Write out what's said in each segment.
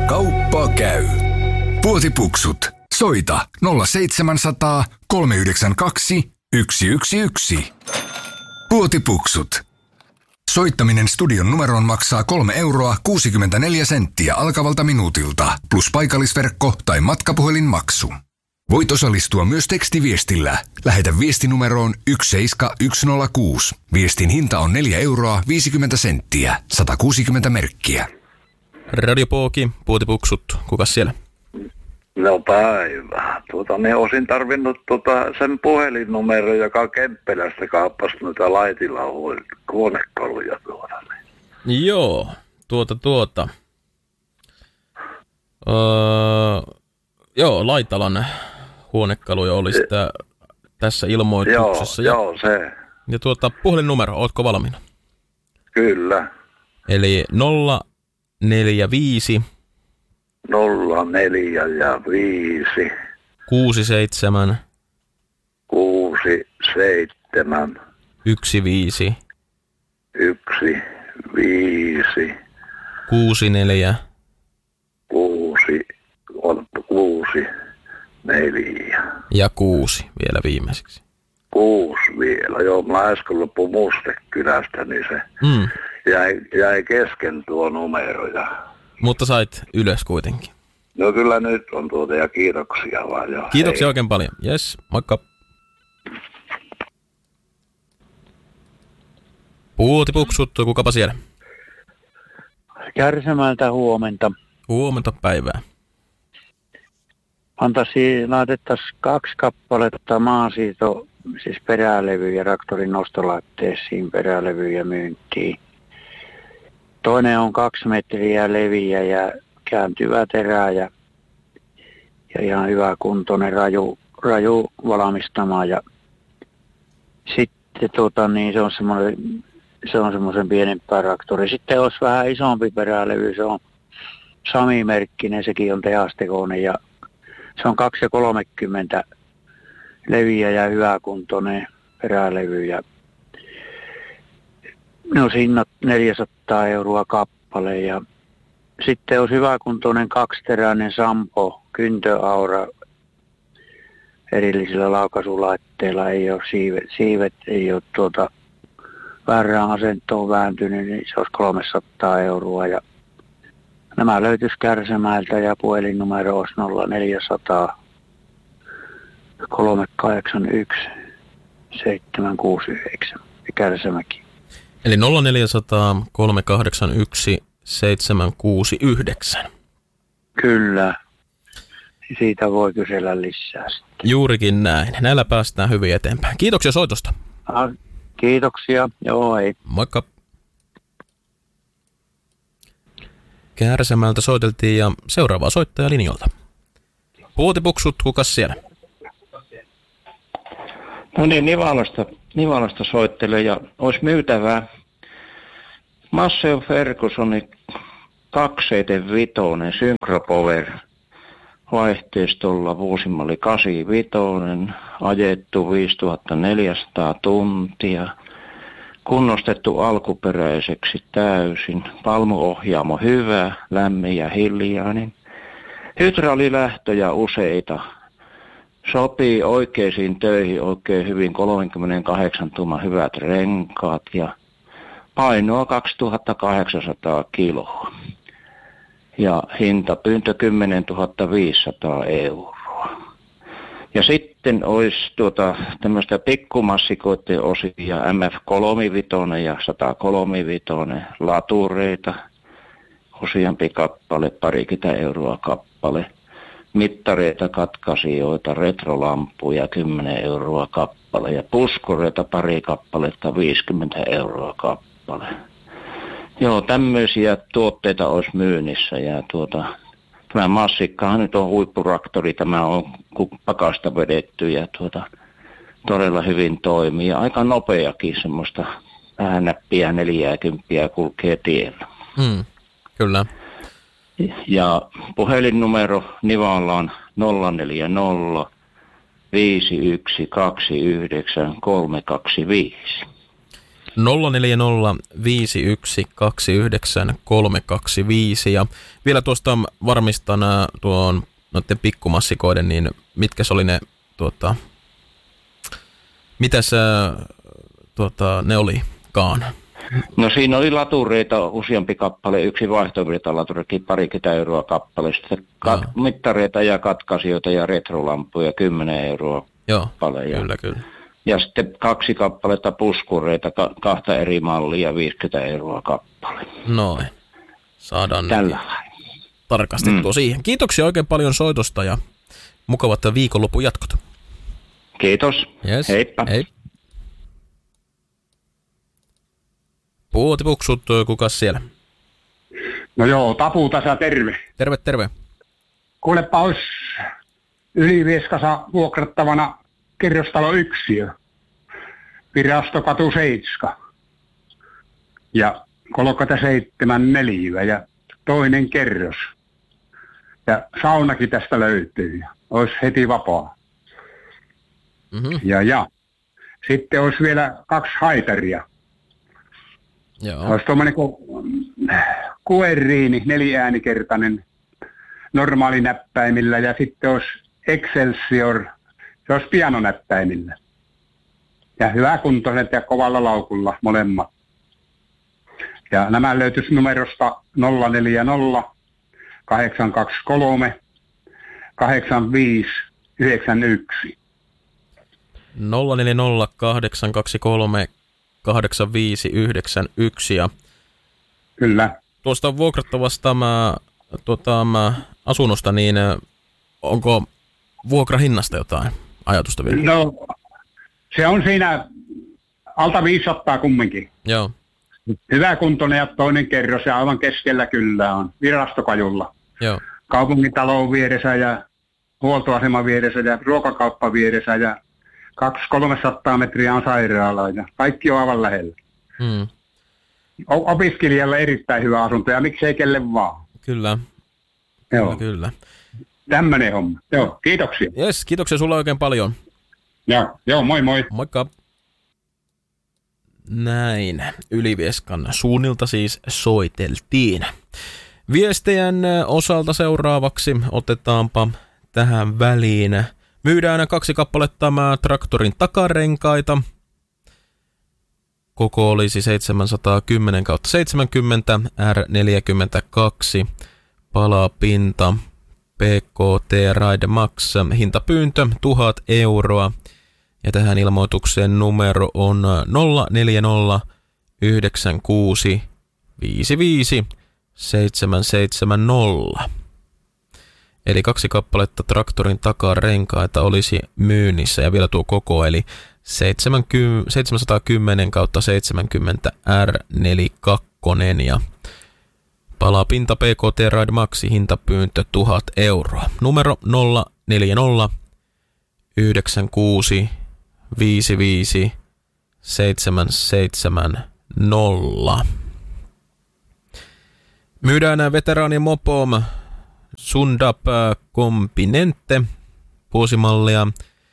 kauppa käy. Puotipuksut. Soita 0700 392 111. Puotipuksut. Soittaminen studion numeroon maksaa 3 euroa 64 senttiä alkavalta minuutilta, plus paikallisverkko tai matkapuhelinmaksu. Voit osallistua myös tekstiviestillä. Lähetä viestinumeroon 17106. Viestin hinta on 4 euroa 50 senttiä, 160 merkkiä. Radio Pooki, Puotipuksut, kukas siellä? No päivä. Ne olisin tarvinnut sen puhelinnumero, joka Kemppelästä kaappasi noita Laitila huonekaluja Joo, joo, Laitalan huonekaluja oli sitä tässä ilmoituksessa. Joo, se. Ja puhelinnumero, ootko valmiina? Kyllä. Eli 045 045 67 67 15 15 64 6 4 ja 6 vielä viimeiseksi. 6 vielä. Joo, mä äsken loppu Mustekylästä, niin se jäi kesken tuo numero. Mutta sait ylös kuitenkin. No kyllä nyt on ja kiitoksia vaan jo. Kiitoksia oikein paljon. Jes, moikka. Puotipuksut, kukapa siellä? Kärsämäältä huomenta. Huomenta päivää. Laitettaisiin 2 kappaletta maasiito, siis perälevyjä, traktorin nostolaitteisiin perälevyjä myyntiin. Toinen on 2 metriä leviä ja kääntyvä terä ja ihan hyvä kuntoinen raju valmistama. Ja sitten se on semmoisen pienempää traktori. Sitten olisi vähän isompi perälevy, se on Sami-merkkinen, sekin on tehastekoinen ja se on 2,30 leviä ja hyväkuntoinen perälevy. Ja ne on hinnat 400 euroa kappale ja sitten olisi hyväkuntoinen 2-teräinen Sampo kyntöaura erillisillä laukaisulaitteilla, ei ole siivet ei ole väärään asentoon vääntynyt, niin se olisi 300 euroa ja nämä löytyisi Kärsämäeltä ja puhelinnumero olisi 0400 381 769 Kärsämäki. Eli 0400 381 769. Kyllä. Siitä voi kysellä lisää sitten. Juurikin näin. Näillä päästään hyvin eteenpäin. Kiitoksia soitosta. Kiitoksia. Joo, hei. Moikka. Kärsämältä soiteltiin ja seuraavaa soittaja linjolta. Puotipuksut, kukas siellä? No niin, Nivalasta soittelee ja olisi myytävää Massey Fergusonin 275 Synchropower vaihteistolla, vuosimalli 85, ajettu 5400 tuntia, kunnostettu alkuperäiseksi täysin, palmuohjaamo hyvä, lämmin ja hiljainen, hydraulilähtöjä useita, sopii oikeisiin töihin oikein hyvin, 38 tuuman hyvät renkaat ja painoa 2800 kiloa. Ja hinta pyyntö 10 500 euroa. Ja sitten olisi tämmöistä pikkumassikoiden osia, MF35 ja 135 latureita, useampi kappale, 20 euroa kappale. Mittareita, katkaisijoita, retrolampuja 10 euroa kappale ja puskureita pari kappaletta 50 euroa kappale. Joo, tämmöisiä tuotteita olisi myynnissä ja tämä massikkahan nyt on huippuraktori, tämä on pakasta vedetty ja todella hyvin toimii ja aika nopeakin semmoista vähän näppiä 40 kulkee tiellä. Kyllä. Ja puhelinnumero Nivalaan 040 5129 325. 0405129 ja vielä tuosta varmistan tuon noiden pikkumassikoiden, niin mitkä oli ne mitäs ne olikaan? No siinä oli latureita useampi kappale, yksi vaihtovirtalaturikin 20 euroa kappale, sitten mittareita ja katkaisijoita ja retrolampuja 10 euroa kappale. Kyllä. Ja sitten 2 kappaletta puskureita, 2 eri mallia 50 euroa kappale. Noin. Saadaan tällä tarkastettua siihen. Kiitoksia oikein paljon soitosta ja mukavat viikonlopun jatkot. Kiitos. Yes. Heippa. Hei. Puotipuksut, kukas siellä? No joo, Tapu tässä, terve. Terve. Kuulepa, olisi Ylivieskassa vuokrattavana kerrostaloyksiö, Virastokatu 7 ja 37 neliöä ja toinen kerros. Ja saunakin tästä löytyy ja olisi heti vapaa. Mm-hmm. Ja sitten olisi vielä 2 haitaria. Joo. Olisi tuommoinen Guerrini 4-äänikertainen normaali näppäimillä ja sitten olisi Excelsior, se olisi pianonäppäimillä. Ja hyväkuntoiset ja kovalla laukulla molemmat. Ja nämä löytyisi numerosta 040 823 8591. 040 823 8591 ja Kyllä. tuosta vuokrattavasta asunnosta, niin onko vuokrahinnasta jotain ajatusta vielä? No, se on siinä alta 500 kumminkin. Joo. Hyväkuntoinen ja toinen kerros ja aivan keskellä kyllä on, Virastokajulla. Joo. Kaupungintalon vieressä ja huoltoaseman vieressä ja ruokakauppa vieressä ja 200-300 metriä on sairaala ja kaikki on aivan lähellä. Opiskelijalle erittäin hyvä asunto ja miksei kelle vaan. Kyllä. Joo. Kyllä. Tämmönen homma. Joo, kiitoksia. Jes, kiitoksia sulle oikein paljon. Joo, moi moi. Moikka. Näin. Ylivieskan suunnilta siis soiteltiin. Viestejen osalta seuraavaksi otetaanpa tähän väliin. Myydään 2 kappaletta traktorin takarenkaita. Koko olisi 710/70 R42. Palapinta PKT Ride Max. Hintapyyntö 1000 euroa. Ja tähän ilmoitukseen numero on 040 96 55 770. Eli 2 kappaletta traktorin takarenkaita olisi myynnissä ja vielä tuo koko, eli 710/70 R42 ja palapinta PKT Ride Maxi hintapyyntö 1000 euroa. Numero 040 96 55 770. Myydään veteraanien mopo Sundap Componente vuosimallia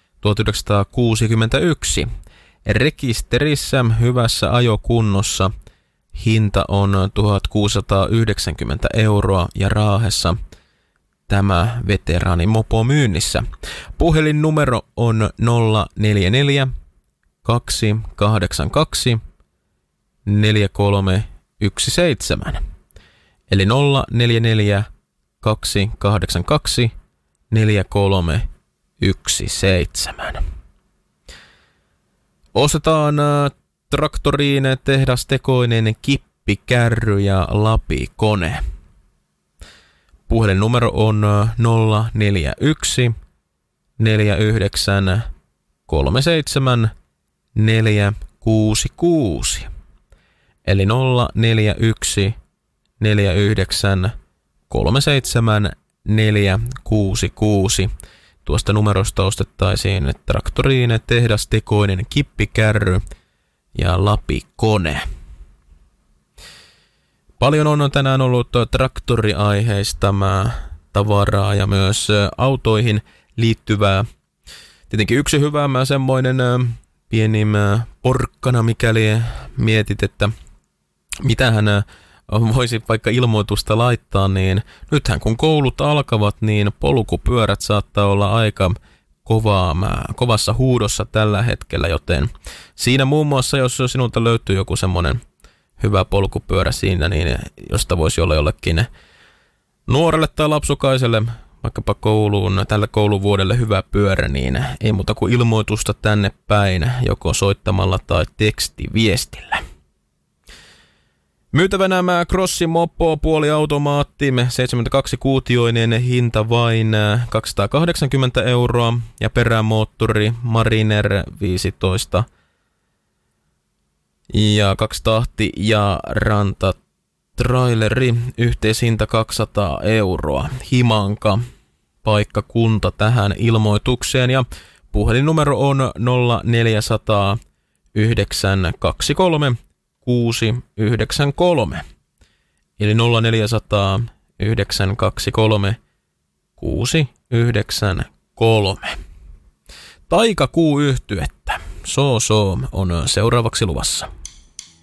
1961. Rekisterissä hyvässä ajokunnossa. Hinta on 1690 euroa ja Raahessa tämä veteraanimopo myynnissä. Puhelinnumero on 044 282 4317. Eli 044 282 4317. Ostetaan traktoriin tehdastekoinen kippikärry ja lapikone. Puhelinnumero on 041 49 37 466. Eli 041 49 37 466. Tuosta numerosta ostettaisiin traktoriin tehdastekoinen kippikärry ja lapikone. Paljon on tänään ollut traktoriaiheista tavaraa ja myös autoihin liittyvää. Tietenkin yksi hyvä semmoinen pieni porkkana, mikäli mietit, että mitähän voisi vaikka ilmoitusta laittaa, niin nythän kun koulut alkavat, niin polkupyörät saattaa olla aika kovassa huudossa tällä hetkellä, joten siinä muun muassa, jos sinulta löytyy joku semmoinen hyvä polkupyörä siinä, niin josta voisi olla jollekin nuorelle tai lapsukaiselle, vaikkapa tällä kouluvuodelle hyvä pyörä, niin ei muuta kuin ilmoitusta tänne päin, joko soittamalla tai tekstiviestillä. Myytävänä nämä Crossin Mopo puoliautomaatti, 72-kuutioinen, hinta vain 280 €, ja perämoottori Mariner 15 ja 2 tahti ja rantatraileri, yhteishinta 200 €. Himanka paikkakunta tähän ilmoitukseen, ja puhelinnumero on 0400 923 693, eli 0400 923 693. Taikakuu-yhtyettä. So on seuraavaksi luvassa.